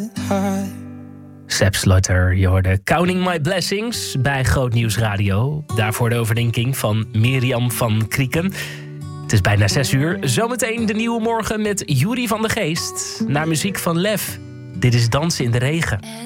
high. Sepp Slutter, je hoorde Counting My Blessings bij Groot Nieuws Radio. Daarvoor de overdenking van Mirjam van Krieken. Het is bijna 6:00. Zometeen de nieuwe morgen met Juri van de Geest. Naar muziek van Lef. Dit is Dansen in de Regen.